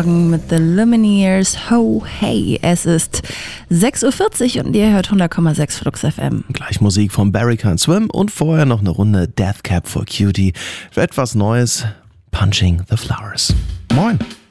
Morgen mit The Lumineers. Ho, hey, es ist 6.40 Uhr und ihr hört 100,6 Flux FM. Gleich Musik von Barry Can't Swim und vorher noch eine Runde Death Cab for Cutie für etwas Neues, Punching the Flowers. Moin!